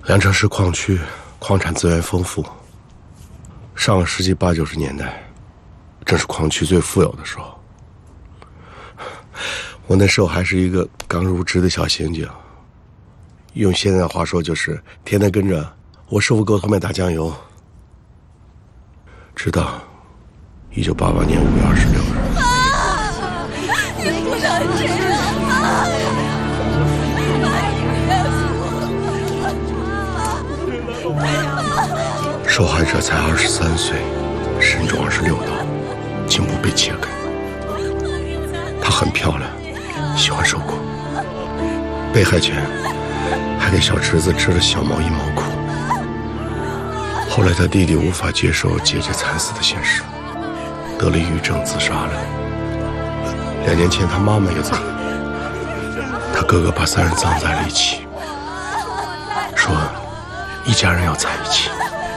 凉城市矿区矿产资源丰富，上个世纪80、90年代，正是矿区最富有的时候。我那时候还是一个刚入职的小刑警，用现在的话说就是天天跟着我师傅给我后面打酱油，直到1988年5月26日。 你不能这样啊！ 受害者才23岁，身中26刀，颈部被切开。她很漂亮，喜欢受苦。被害前还给小侄子织了小毛衣毛裤。后来他弟弟无法接受姐姐惨死的现实，得了抑郁症自杀了。2年前他妈妈也走了，他哥哥把3人葬在了一起，说一家人要在一起。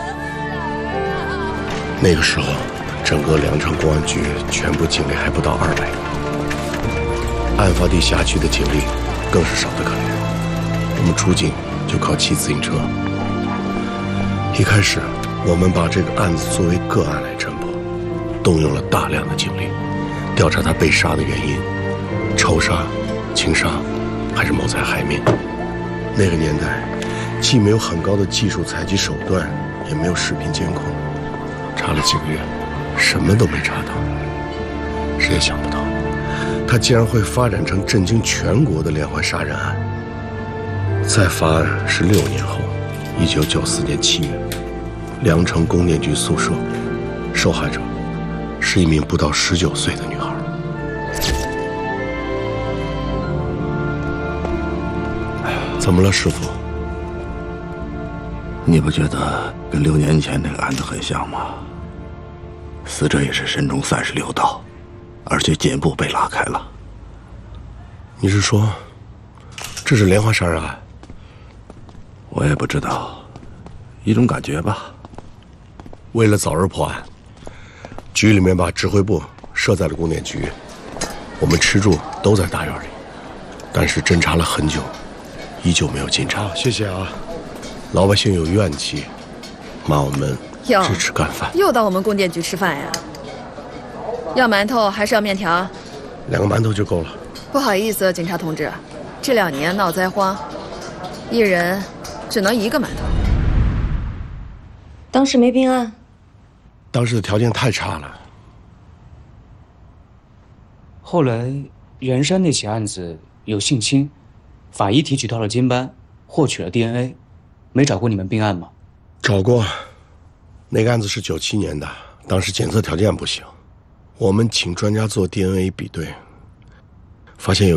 那个时候整个凉城公安局全部警力还不到200个，案发地辖区的警力更是少得可怜。我们出警就靠骑自行车。一开始我们把这个案子作为个案来侦破，动用了大量的警力调查他被杀的原因，仇杀、情杀还是谋财害命。那个年代既没有很高的技术采集手段，也没有视频监控，查了几个月什么都没查到。谁也想不到他竟然会发展成震惊全国的连环杀人案。再发案是6年后，1994年7月，凉城供电局宿舍，受害者是一名不到19岁的女孩。怎么了，师傅？ 你不觉得跟6年前那个案子很像吗？死者也是身中36刀，而且颈部被拉开了。 你是说这是连环杀人案？ 我也不知道，一种感觉吧。 为了早日破案，局里面把指挥部设在了供电局，我们吃住都在大院里，但是侦查了很久，依旧没有进展。谢谢啊，老百姓有怨气，骂我们支持干饭。 又到我们供电局吃饭呀？要馒头还是要面条 ？2个馒头就够了。 不好意思，警察同志，这2年闹灾荒，一人只能1个馒头。 当时没并案？ 当时的条件太差了。 后来袁山那起案子有性侵，法医提取到了精斑，获取了 DNA， 没找过你们并案吗？ 找过，那个案子是97年的，当时检测条件不行，我们请专家做 DNA 比对，发现有